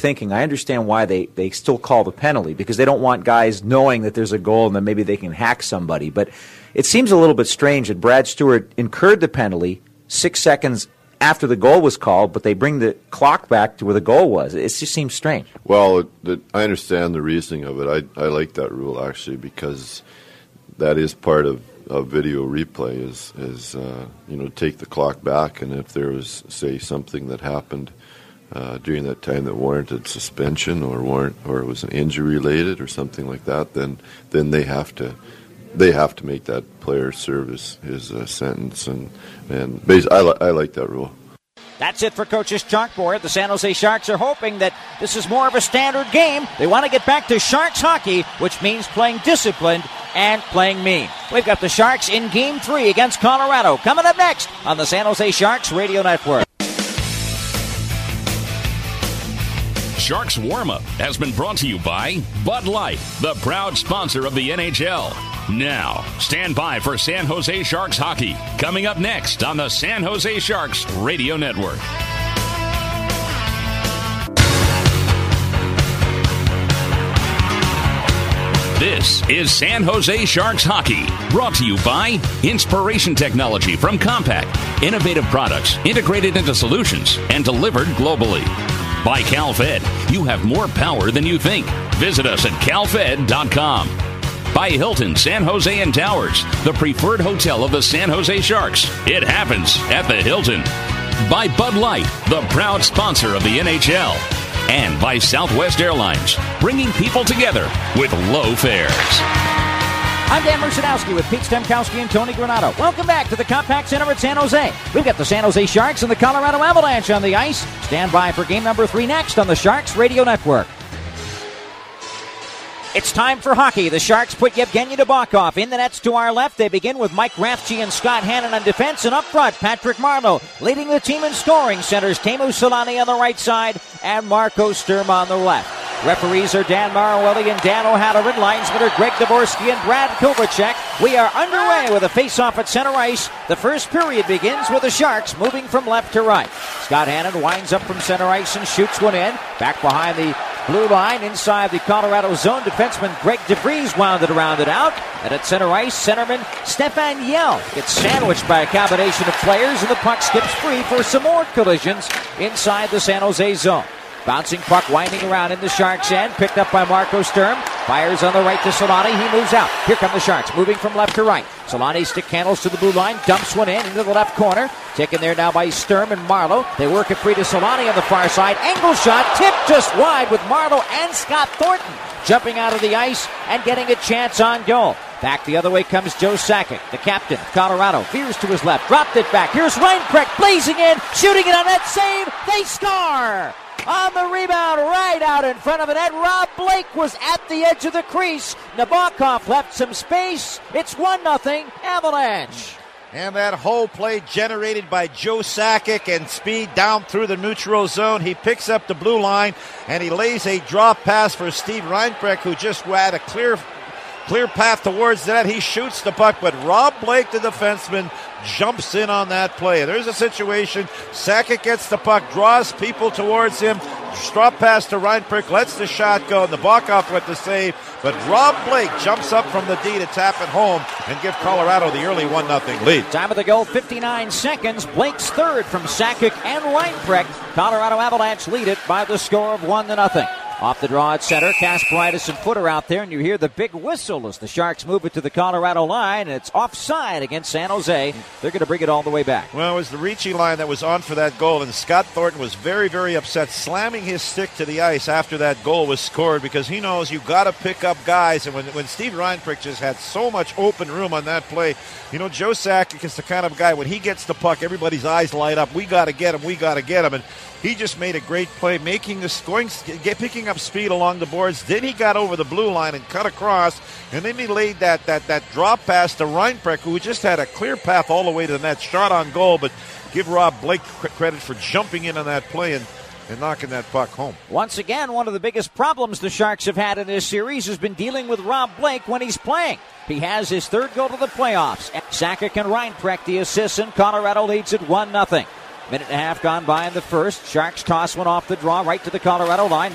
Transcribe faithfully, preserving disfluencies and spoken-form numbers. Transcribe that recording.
thinking. I understand why they, they still call the penalty, because they don't want guys knowing that there's a goal and then maybe they can hack somebody. But it seems a little bit strange that Brad Stewart incurred the penalty six seconds after the goal was called, but they bring the clock back to where the goal was. It just seems strange. Well, it, it, I understand the reasoning of it. I, I like that rule, actually, because that is part of, of video replay is, is uh, you know, take the clock back, and if there was, say, something that happened uh, during that time that warranted suspension or warrant, or it was an injury-related or something like that, then then they have to they have to make that player serve his, his uh, sentence, and, and basically, I, li- I like that rule. That's it for Coach's Chalkboard. The San Jose Sharks are hoping that this is more of a standard game. They want to get back to Sharks hockey, which means playing disciplined and playing mean. We've got the Sharks in Game three against Colorado. Coming up next on the San Jose Sharks Radio Network. Sharks Warm-Up has been brought to you by Bud Light, the proud sponsor of the N H L. Now, stand by for San Jose Sharks hockey. Coming up next on the San Jose Sharks Radio Network. This is San Jose Sharks hockey, brought to you by Inspiration Technology from Compaq. Innovative products integrated into solutions and delivered globally. By CalFed, you have more power than you think. Visit us at cal fed dot com. By Hilton San Jose and Towers, the preferred hotel of the San Jose Sharks. It happens at the Hilton. By Bud Light, the proud sponsor of the N H L. And by Southwest Airlines, bringing people together with low fares. I'm Dan Mersadowski with Pete Stemkowski and Tony Granato. Welcome back to the Compaq Center at San Jose. We've got the San Jose Sharks and the Colorado Avalanche on the ice. Stand by for game number three next on the Sharks Radio Network. It's time for hockey. The Sharks put Yevgeny Nabokov in the nets to our left. They begin with Mike Rathje and Scott Hannon on defense, and up front, Patrick Marleau leading the team in scoring. Centers Teemu Selanne on the right side and Marco Sturm on the left. Referees are Dan Marawelli and Dan O'Halloran. Linesmen are Greg Dvorsky and Brad Kovacek. We are underway with a face-off at center ice. The first period begins with the Sharks moving from left to right. Scott Hannon winds up from center ice and shoots one in. Back behind the blue line inside the Colorado zone, defenseman Greg DeVries wound it around it out. And at center ice, centerman Stefan Yell gets sandwiched by a combination of players, and the puck skips free for some more collisions inside the San Jose zone. Bouncing puck winding around in the Sharks' end, picked up by Marco Sturm. Fires on the right to Selanne. He moves out. Here come the Sharks, moving from left to right. Selanne stick handles to the blue line, dumps one in into the left corner. Taken there now by Sturm and Marleau. They work it free to Selanne on the far side. Angle shot, tipped just wide with Marleau and Scott Thornton jumping out of the ice and getting a chance on goal. Back the other way comes Joe Sakic, the captain of Colorado. Veers to his left, dropped it back. Here's Reinprecht blazing in, shooting it on that save. They score! On the rebound, right out in front of the net. Rob Blake was at the edge of the crease. Nabokov left some space. It's one nothing Avalanche. And that whole play generated by Joe Sakic and speed down through the neutral zone. He picks up the blue line, and he lays a drop pass for Steve Reinprecht, who just had a clear clear path towards that. He shoots the puck, but Rob Blake, the defenseman, jumps in on that play. There's a situation. Sakic gets the puck, draws people towards him. Drop pass to Reinprecht, lets the shot go. Nabokov with the save, but Rob Blake jumps up from the D to tap it home and give Colorado the early one nothing lead. Time of the goal, fifty-nine seconds. Blake's third from Sakic and Reinprecht. Colorado Avalanche lead it by the score of one to nothing. Off the draw at center, Kasparaitis and Footer out there, and you hear the big whistle as the Sharks move it to the Colorado line, and it's offside against San Jose. They're going to bring it all the way back. Well, it was the Ricci line that was on for that goal, and Scott Thornton was very, very upset, slamming his stick to the ice after that goal was scored, because he knows you've got to pick up guys, and when, when Steve Reinprecht just had so much open room on that play, you know, Joe Sakic is the kind of guy, when he gets the puck, everybody's eyes light up. We got to get him, we got to get him, and he just made a great play, making this going, get, picking up speed along the boards. Then he got over the blue line and cut across, and then he laid that that that drop pass to Reinprecht, who just had a clear path all the way to the net, shot on goal. But give Rob Blake credit for jumping in on that play and, and knocking that puck home. Once again, one of the biggest problems the Sharks have had in this series has been dealing with Rob Blake when he's playing. He has his third goal to the playoffs. Sakic and Reinprecht the assists, and Colorado leads it one nothing. Minute and a half gone by in the first. Sharks toss one off the draw right to the Colorado line.